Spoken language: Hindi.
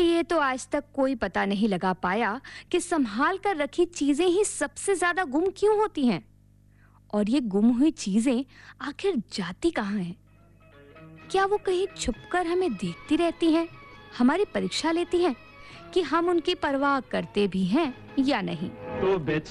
ये तो आज तक कोई पता नहीं लगा पाया कि संभाल कर रखी चीजें ही सबसे ज्यादा गुम क्यों होती हैं। और ये गुम हुई चीजें आखिर जाती कहाँ हैं? क्या वो कहीं छुपकर हमें देखती रहती हैं, हमारी परीक्षा लेती हैं कि हम उनकी परवाह करते भी हैं या नहीं? तो